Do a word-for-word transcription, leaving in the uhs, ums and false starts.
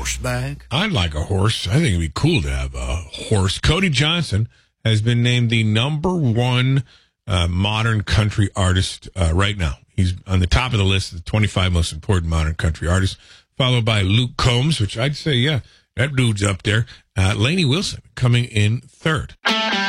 horseback? I'd like a horse. I think it'd be cool to have a horse. Cody Johnson has been named the number one uh, modern country artist uh, right now. He's on the top of the list of the twenty-five most important modern country artists, followed by Luke Combs, which I'd say, yeah, that dude's up there. Uh, Lainey Wilson coming in third.